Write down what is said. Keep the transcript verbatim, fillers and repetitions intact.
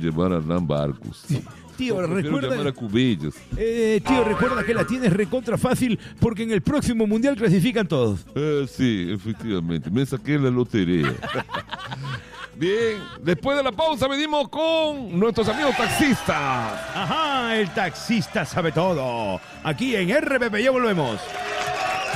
llamar a Hernán Barcos. Tío, No, prefiero recuerda, llamar a Cubillos. eh, tío, recuerda que la tienes recontra fácil porque en el próximo mundial clasifican todos. Eh, sí, efectivamente. Me saqué la lotería. Bien, después de la pausa venimos con nuestros amigos taxistas. Ajá, el taxista sabe todo. Aquí en R P P, ya volvemos.